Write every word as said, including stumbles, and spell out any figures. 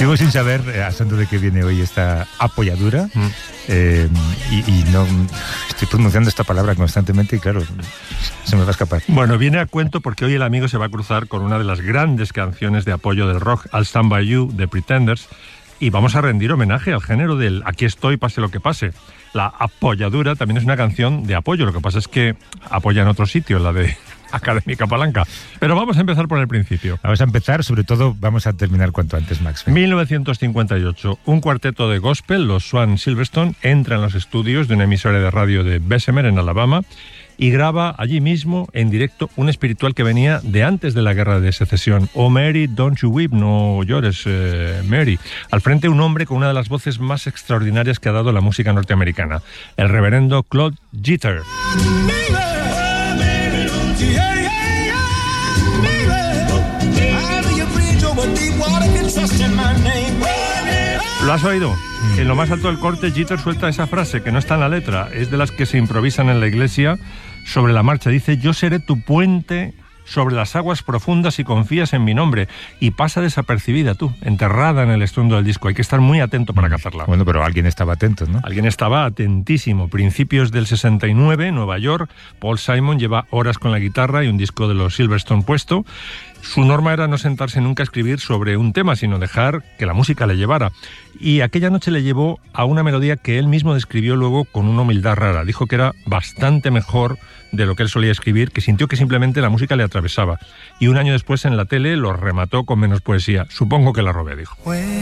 sigo sin saber eh, a santo de qué viene hoy esta apoyadura. Mm. Eh, y, y no estoy pronunciando esta palabra constantemente y claro, se me va a escapar. Bueno, viene a cuento porque hoy el amigo se va a cruzar con una de las grandes canciones de apoyo del rock, I'll Stand By You, de Pretenders, y vamos a rendir homenaje al género del aquí estoy, pase lo que pase. La apoyadura también es una canción de apoyo, lo que pasa es que apoya en otro sitio, la de Académica Palanca. Pero vamos a empezar por el principio. Vamos a empezar, sobre todo vamos a terminar cuanto antes, Max. mil novecientos cincuenta y ocho, un cuarteto de gospel, los Swan Silverstone, entra en los estudios de una emisora de radio de Bessemer, en Alabama, y graba allí mismo, en directo, un espiritual que venía de antes de la Guerra de Secesión. Oh Mary, don't you weep, no llores, eh, Mary. Al frente un hombre con una de las voces más extraordinarias que ha dado la música norteamericana, el reverendo Claude Jeter. ¿Lo has oído? En lo más alto del corte, Jeter suelta esa frase que no está en la letra, es de las que se improvisan en la iglesia sobre la marcha. Dice: yo seré tu puente sobre las aguas profundas si confías en mi nombre. Y pasa desapercibida tú, enterrada en el estruendo del disco. Hay que estar muy atento para cazarla. Bueno, pero alguien estaba atento, ¿no? Alguien estaba atentísimo. Principios del sesenta y nueve, Nueva York, Paul Simon lleva horas con la guitarra y un disco de los Silverstone puesto. Su norma era no sentarse nunca a escribir sobre un tema, sino dejar que la música le llevara. Y aquella noche le llevó a una melodía que él mismo describió luego con una humildad rara. Dijo que era bastante mejor de lo que él solía escribir, que sintió que simplemente la música le atravesaba. Y un año después en la tele lo remató con menos poesía. Supongo que la robé, dijo.